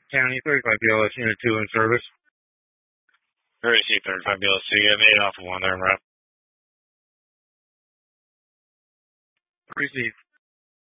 County, 35 BLS Unit 2 in service. Receive 35 BLS 2, you have 8 off of 1 there, bro. Receive.